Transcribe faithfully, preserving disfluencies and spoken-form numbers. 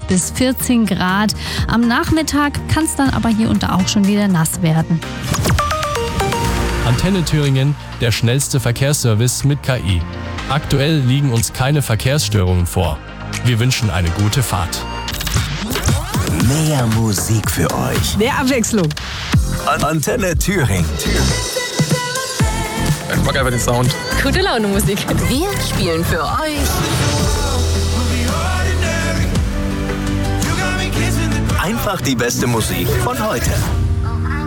bis vierzehn Grad. Am Nachmittag kann es dann aber hier und da auch schon wieder nass werden. Antenne Thüringen, der schnellste Verkehrsservice mit K I. Aktuell liegen uns keine Verkehrsstörungen vor. Wir wünschen eine gute Fahrt. Mehr Musik für euch. Mehr Abwechslung. Antenne Thüringen. Ich mag einfach den Sound. Gute Laune Musik. Wir spielen für euch Einfach die beste Musik von heute.